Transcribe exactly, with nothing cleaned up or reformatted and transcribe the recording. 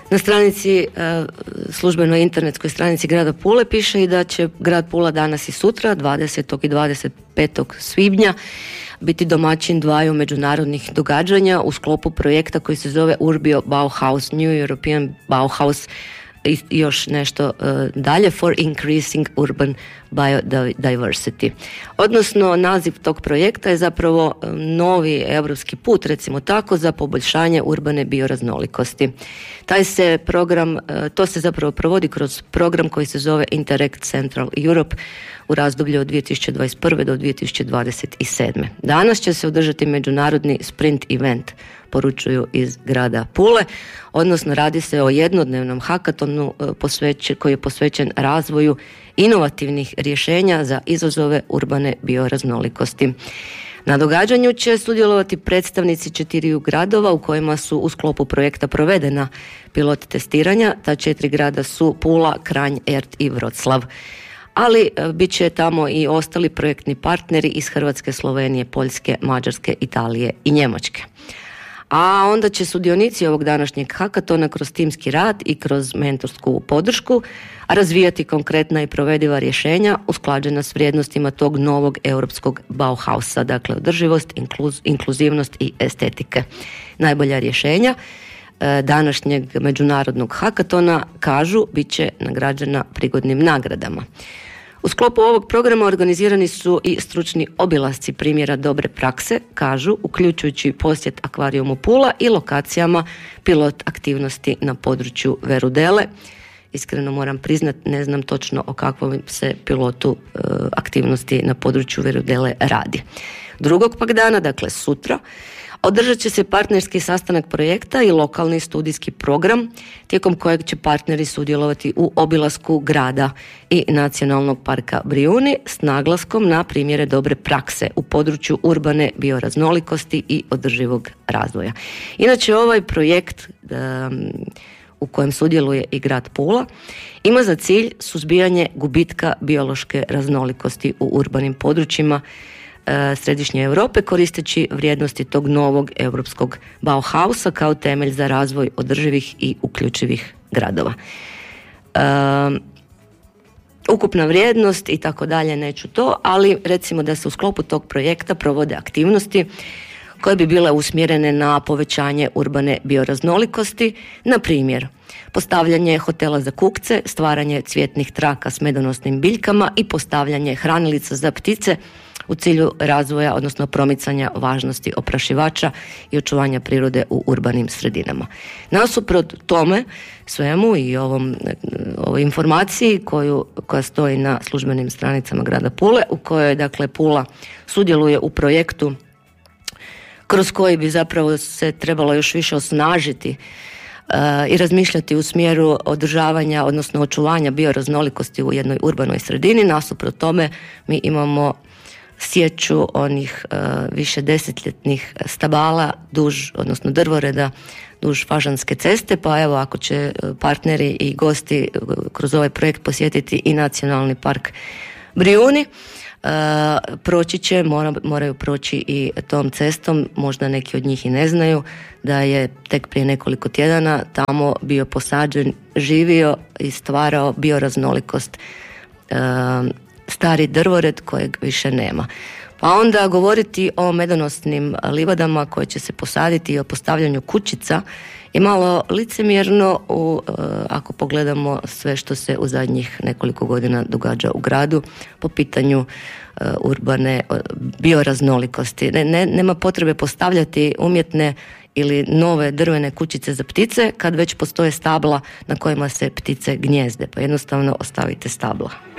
Na stranici, službenoj internetskoj stranici grada Pule piše i da će grad Pula danas i sutra, dvadesetog i dvadeset petog svibnja, biti domaćin dvaju međunarodnih događanja u sklopu projekta koji se zove Urbio Bauhaus, New European Bauhaus, i još nešto uh, dalje, for increasing urban biodiversity. Odnosno, naziv tog projekta je zapravo novi europski put, recimo tako, za poboljšanje urbane bioraznolikosti. Taj se program, uh, to se zapravo provodi kroz program koji se zove Interact Central Europe u razdoblju od dvije tisuće dvadeset prve do dvije tisuće dvadeset sedme. Danas će se održati međunarodni sprint event, poručuju iz grada Pule, odnosno radi se o jednodnevnom hakatonu posvećen, koji je posvećen razvoju inovativnih rješenja za izazove urbane bioraznolikosti. Na događanju će sudjelovati predstavnici četiriju gradova u kojima su u sklopu projekta provedena pilot testiranja. Ta četiri grada su Pula, Kranj, Ert i Vroclav. Ali bit će tamo i ostali projektni partneri iz Hrvatske, Slovenije, Poljske, Mađarske, Italije i Njemačke. A onda će sudionici ovog današnjeg hakatona kroz timski rad i kroz mentorsku podršku razvijati konkretna i provediva rješenja usklađena s vrijednostima tog novog europskog Bauhausa, dakle održivost, inkluz, inkluzivnost i estetike. Najbolja rješenja današnjeg međunarodnog hakatona, kažu, bit će nagrađena prigodnim nagradama. U sklopu ovog programa organizirani su i stručni obilasci primjera dobre prakse, kažu, uključujući posjet akvarijumu Pula i lokacijama pilot aktivnosti na području Verudele. Iskreno moram priznat, ne znam točno o kakvom se pilotu e, aktivnosti na području Verudele radi. Drugog pak dana, dakle sutra, održat će se partnerski sastanak projekta i lokalni studijski program, tijekom kojeg će partneri sudjelovati u obilasku grada i Nacionalnog parka Brijuni s naglaskom na primjere dobre prakse u području urbane bioraznolikosti i održivog razvoja. Inače, ovaj projekt um, u kojem sudjeluje i grad Pula ima za cilj suzbijanje gubitka biološke raznolikosti u urbanim područjima Središnje Europe, koristeći vrijednosti tog novog europskog Bauhausa kao temelj za razvoj održivih i uključivih gradova. E, ukupna vrijednost i tako dalje, neću to, ali recimo da se u sklopu tog projekta provode aktivnosti koje bi bile usmjerene na povećanje urbane bioraznolikosti, na primjer postavljanje hotela za kukce, stvaranje cvjetnih traka s medonosnim biljkama i postavljanje hranilica za ptice u cilju razvoja, odnosno promicanja važnosti oprašivača i očuvanja prirode u urbanim sredinama. Nasuprot tome svemu i ovom, ovoj informaciji koju, koja stoji na službenim stranicama grada Pule, u kojoj dakle Pula sudjeluje u projektu kroz koji bi zapravo se trebalo još više osnažiti uh, i razmišljati u smjeru održavanja, odnosno očuvanja bioraznolikosti u jednoj urbanoj sredini. Nasuprot tome mi imamo sječu onih uh, više desetljetnih stabala duž, odnosno drvoreda duž Fažanske ceste, pa evo ako će partneri i gosti kroz ovaj projekt posjetiti i Nacionalni park Brijuni, uh, proći će, mora, moraju proći i tom cestom, možda neki od njih i ne znaju, da je tek prije nekoliko tjedana tamo bio posađen, živio i stvarao bioraznolikost uh, stari drvored kojeg više nema. Pa onda govoriti o medonosnim livadama koje će se posaditi i o postavljanju kućica je malo licemjerno u, ako pogledamo sve što se u zadnjih nekoliko godina događa u gradu po pitanju urbane bioraznolikosti. Ne, ne, nema potrebe postavljati umjetne ili nove drvene kućice za ptice kad već postoje stabla na kojima se ptice gnjezde, pa jednostavno ostavite stabla.